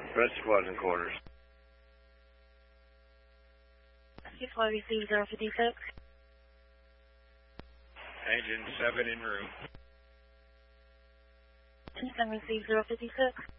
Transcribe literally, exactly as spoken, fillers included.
Red squad's in quarters. six five receive zero fifty-six. Engine seven en route. two seven receive zero fifty-six.